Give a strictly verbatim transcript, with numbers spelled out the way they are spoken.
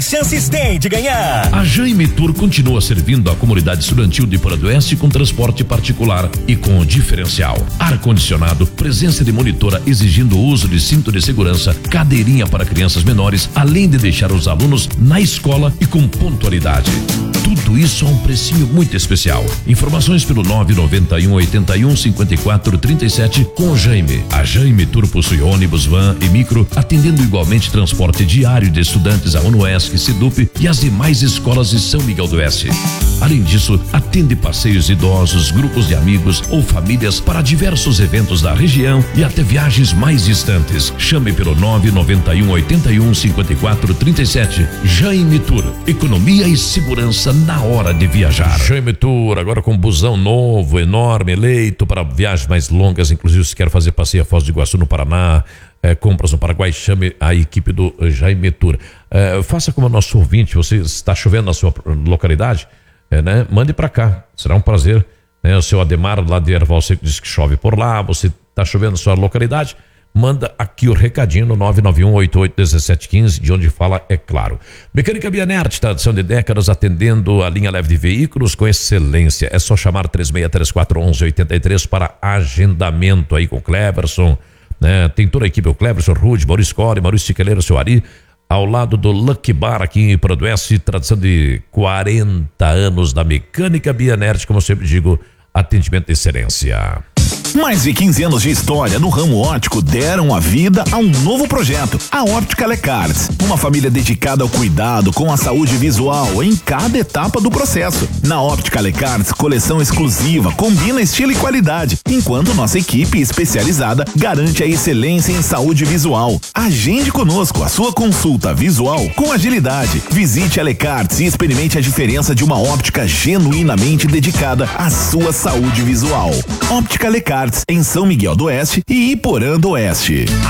chances tem de ganhar. A Jaime Tour continua servindo a comunidade estudantil de Porã do Oeste com transporte particular e com diferencial, ar-condicionado, presença de monitora exigindo o uso de cinto de segurança, cadeirinha para crianças menores, além de deixar os alunos na escola e com pontualidade. Tudo isso a um precinho muito especial. Informações pelo nove nove um oito um cinco quatro três sete com Jaime. A Jaime Tour possui ônibus, van e micro, atendendo igualmente transporte diário de estudantes a UNOESC, SEDUP e as demais escolas de São Miguel do Oeste. Além disso, atende passeios idosos, grupos de amigos ou famílias para diversos eventos da região e até viagens mais distantes. Chame pelo nove nove um oito um cinco quatro três sete. Jaime Tour, economia e segurança na hora de viajar. Jaime Tour, agora com busão novo, enorme, eleito para viagens mais longas, inclusive se quer fazer passeio a Foz do Iguaçu no Paraná, é, compras no Paraguai, chame a equipe do Jaime Tour. É, faça como nosso ouvinte, você está chovendo na sua localidade, é, né? Mande para cá, será um prazer, né? O seu Ademar lá de Erval Seco diz que chove por lá, você está chovendo na sua localidade, manda aqui o recadinho no nove nove um oito oito um sete um cinco, de onde fala, é claro. Mecânica Bianert, tradição de décadas atendendo a linha leve de veículos com excelência. É só chamar três seis três quatro um um oito três para agendamento aí com o Cleverson, né? Tem toda a equipe, o Cleverson, Rude, Maurício Core, Maurício Siqueleiro, seu Ari, ao lado do Lucky Bar aqui em Porã do Oeste, tradição de quarenta anos da Mecânica Bianert, como eu sempre digo, atendimento de excelência. Mais de quinze anos de história no ramo óptico deram a vida a um novo projeto, a Óptica Lecards. Uma família dedicada ao cuidado com a saúde visual em cada etapa do processo. Na Óptica Lecards, coleção exclusiva, combina estilo e qualidade, enquanto nossa equipe especializada garante a excelência em saúde visual. Agende conosco a sua consulta visual com agilidade. Visite a Lecards e experimente a diferença de uma óptica genuinamente dedicada à sua saúde visual. Óptica Lecards em São Miguel do Oeste e Iporã do Oeste.